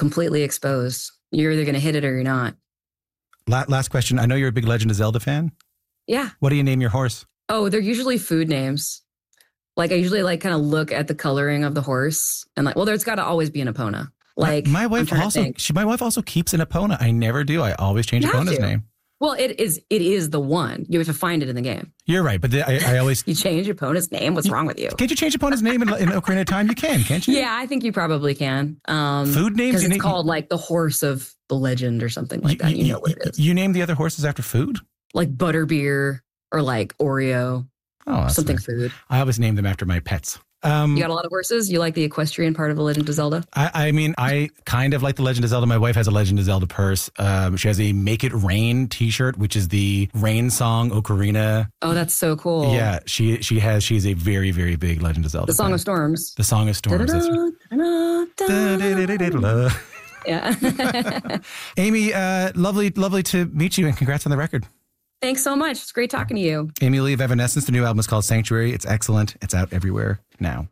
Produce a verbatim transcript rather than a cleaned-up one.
completely exposed. You're either going to hit it or you're not. La- last question. I know you're a big Legend of Zelda fan. Yeah. What do you name your horse? Oh, they're usually food names. Like I usually like kind of look at the coloring of the horse and like, well, there's got to always be an Epona. Like my, my wife also, she, my wife also keeps an Epona. I never do. I always change Epona's name. Well, it is it is the one. You have to find it in the game. You're right, but the, I, I always... You change Epona's name? What's wrong with you? Can't you change Epona's name in, in Ocarina of Time? You can, can't you? Yeah, I think you probably can. Um, Food names? Because it's name, called like the horse of the legend or something like you, that. You you know what it is. You name the other horses after food? Like Butterbeer or like Oreo. Oh, something nice. food. I always name them after my pets. Um, you got a lot of horses? You like the equestrian part of The Legend of Zelda? I, I mean, I kind of like The Legend of Zelda. My wife has a Legend of Zelda purse. Um, she has a Make It Rain t-shirt, which is the rain song Ocarina. Oh, that's so cool. Yeah, she she has. She's a very, very big Legend of Zelda The Song fan. of Storms. The Song of Storms. Yeah. Amy, uh, lovely, lovely to meet you, and congrats on the record. Thanks so much. It's great talking to you. Amy Lee of Evanescence. The new album is called Sanctuary. It's excellent. It's out everywhere now.